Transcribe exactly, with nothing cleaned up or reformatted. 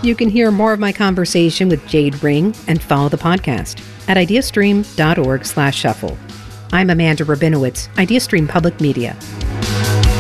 You can hear more of my conversation with Jade Ring and follow the podcast at ideastream.org slash shuffle. I'm Amanda Rabinowitz, IdeaStream Public Media.